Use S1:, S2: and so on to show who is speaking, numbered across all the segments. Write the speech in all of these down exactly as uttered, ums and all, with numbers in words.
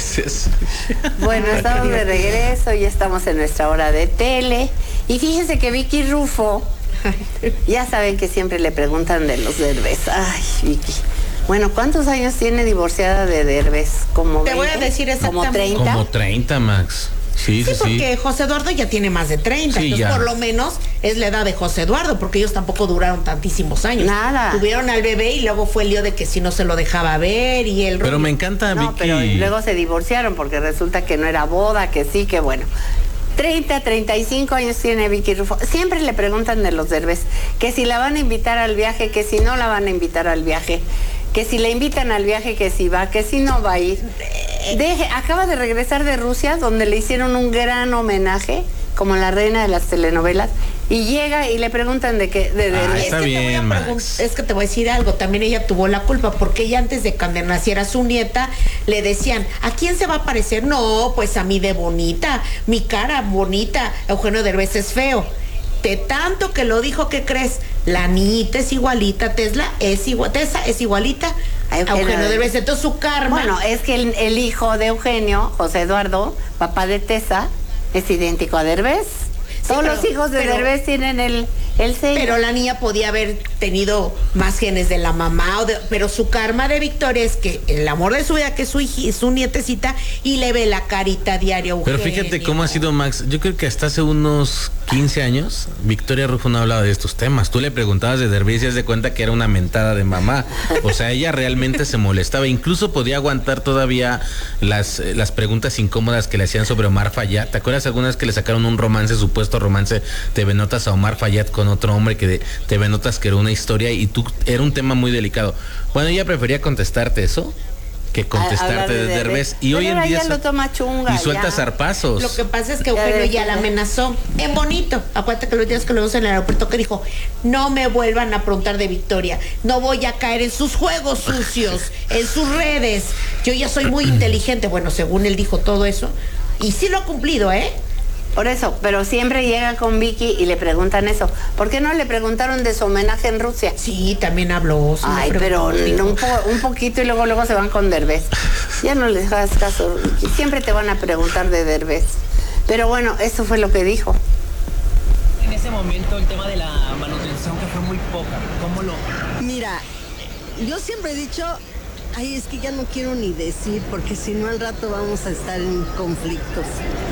S1: veces.
S2: Bueno, estamos de regreso, ya estamos en nuestra hora de tele. Y fíjense que Vicky Rufo, ya saben que siempre le preguntan de los Derbez. Ay, Vicky. Bueno, ¿cuántos años tiene divorciada de Derbez? ¿Como
S3: Te voy
S2: veinte?
S3: a decir exactamente.
S2: ¿Como treinta?
S1: Como treinta, Max. Sí,
S3: Sí,
S1: sí,
S3: porque
S1: sí.
S3: José Eduardo ya tiene más de treinta,
S1: Sí,
S3: entonces
S1: ya.
S3: por lo menos es la edad de José Eduardo, porque ellos tampoco duraron tantísimos años.
S2: Nada.
S3: Tuvieron al bebé y luego fue el lío de que si no se lo dejaba ver y el
S1: Pero
S3: rollo.
S1: me encanta,
S2: No,
S1: Vicky.
S2: pero luego se divorciaron porque resulta que no era boda, que sí, que bueno. treinta, treinta y cinco años tiene Vicky Rufo. Siempre le preguntan de los Derbez, que si la van a invitar al viaje, que si no la van a invitar al viaje, que si la invitan al viaje, que si va, que si no va a ir. Deje, acaba de regresar de Rusia, donde le hicieron un gran homenaje, como la reina de las telenovelas, y llega y le preguntan de qué, de, de-
S1: Ah,
S3: Es
S1: está
S3: que te voy a
S1: bien,
S3: pregun-
S1: Max.
S3: Es que te voy a decir algo, también ella tuvo la culpa, porque ella antes de que naciera su nieta, le decían, ¿a quién se va a parecer? No, pues a mí de bonita, mi cara bonita, Eugenio Derbez es feo. De tanto que lo dijo, ¿qué crees? La niñita es igualita, Tesla es igual, Tessa es igualita a
S2: Eugenio
S3: Eugenio
S2: Derbez.
S3: Derbez. Entonces su karma.
S2: Bueno, es que el, el hijo de Eugenio, José Eduardo, papá de Tessa, es idéntico a Derbez. Todos
S3: pero-
S2: los hijos de
S3: pero-
S2: Derbez tienen el, el sello.
S3: Pero la niña podía haber tenido más genes de la mamá, o de- pero su karma de Victoria es que el amor de su vida, que es su hija, su nietecita, y le ve la carita diaria a
S1: Pero
S3: Eugenio.
S1: fíjate cómo ha sido, Max. Yo creo que hasta hace unos quince años, Victoria Rufo no hablaba de estos temas. Tú le preguntabas de Derbez y haz de cuenta que era una mentada de mamá. O sea, ella realmente se molestaba. Incluso podía aguantar todavía las, eh, las preguntas incómodas que le hacían sobre Omar Fayad. ¿Te acuerdas algunas que le sacaron un romance, supuesto romance, T V Notas a Omar Fayad con otro hombre que de, T V Notas que era una historia y tú, era un tema muy delicado? Bueno, ella prefería contestarte eso que
S2: Hablar
S1: contestarte
S2: de
S1: de
S2: Derbez.
S1: Derbez. Y
S2: Pero
S1: hoy en
S2: ahora
S1: día
S2: ya
S1: su-
S2: lo toma chunga,
S1: y suelta
S2: ya.
S1: zarpazos.
S3: Lo que pasa es que
S2: Ya
S3: Eugenio
S2: ves,
S3: ya la
S2: ya.
S3: amenazó en bonito. Acuérdate que los días que lo vimos en el aeropuerto que dijo, no me vuelvan a preguntar de Victoria, no voy a caer en sus juegos sucios, en sus redes. Yo ya soy muy inteligente. Bueno, según él dijo todo eso. Y sí lo ha cumplido, ¿eh?
S2: Por eso, pero siempre llega con Vicky y le preguntan eso. ¿Por qué no le preguntaron de su homenaje en Rusia?
S3: Sí, también habló. sí me
S2: Ay, pero
S3: preguntó, dijo.
S2: un, po- un poquito y luego luego se van con Derbez. Ya no les hagas caso, Vicky. Siempre te van a preguntar de Derbez. Pero bueno, eso fue lo que dijo.
S4: En ese momento el tema de la manutención que fue muy poca, ¿cómo lo...?
S5: Mira, yo siempre he dicho, ay, es que ya no quiero ni decir, porque si no al rato vamos a estar en conflictos.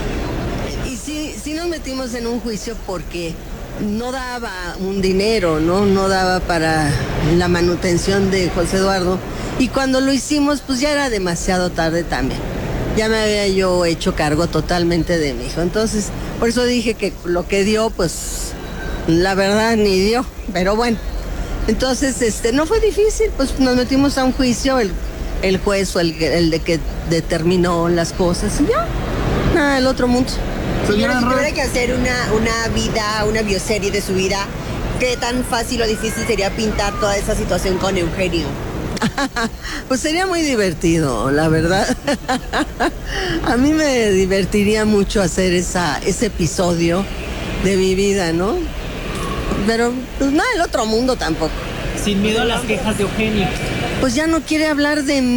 S5: Y sí, sí nos metimos en un juicio porque no daba un dinero, ¿no? No daba para la manutención de José Eduardo. Y cuando lo hicimos, pues ya era demasiado tarde también. Ya me había yo hecho cargo totalmente de mi hijo. Entonces, por eso dije que lo que dio, pues, la verdad ni dio. Pero bueno, entonces, este, no fue difícil, pues nos metimos a un juicio, el, el juez fue el, el de que determinó las cosas y ya, nada, el otro mundo.
S6: Señora, si tuviera que hacer una, una vida, una bioserie de su vida, ¿qué tan fácil o difícil sería pintar toda esa situación con Eugenio?
S5: Pues sería muy divertido, la verdad. A mí me divertiría mucho hacer esa, ese episodio de mi vida, ¿no? Pero pues nada, el otro mundo tampoco.
S4: Sin miedo a las quejas de Eugenio.
S5: Pues ya no quiere hablar de